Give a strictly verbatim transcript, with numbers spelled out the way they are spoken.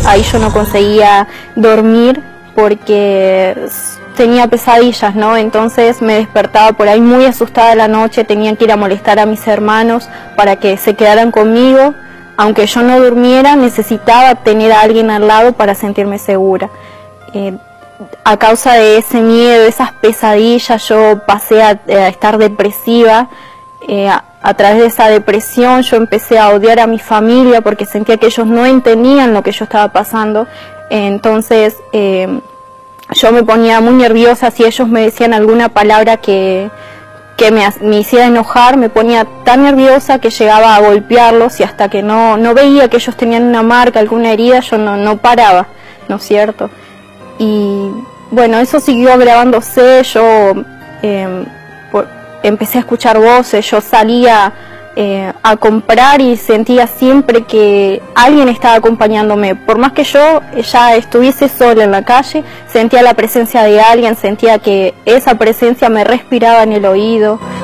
ahí yo no conseguía dormir porque tenía pesadillas, ¿no? Entonces me despertaba por ahí muy asustada a la noche, tenía que ir a molestar a mis hermanos para que se quedaran conmigo. Aunque yo no durmiera, necesitaba tener a alguien al lado para sentirme segura. Eh, a causa de ese miedo, de esas pesadillas, yo pasé a, a estar depresiva. Eh, a, a través de esa depresión yo empecé a odiar a mi familia porque sentía que ellos no entendían lo que yo estaba pasando. Entonces eh, yo me ponía muy nerviosa si ellos me decían alguna palabra que... que me, me hiciera enojar, me ponía tan nerviosa que llegaba a golpearlos y hasta que no, no veía que ellos tenían una marca, alguna herida, yo no, no paraba, ¿no es cierto? Y bueno, eso siguió agravándose, yo eh, por, empecé a escuchar voces, yo salía eh, a comprar y sentía siempre que alguien estaba acompañándome, por más que yo ya estuviese sola en la calle, sentía la presencia de alguien, sentía que esa presencia me respiraba en el oído.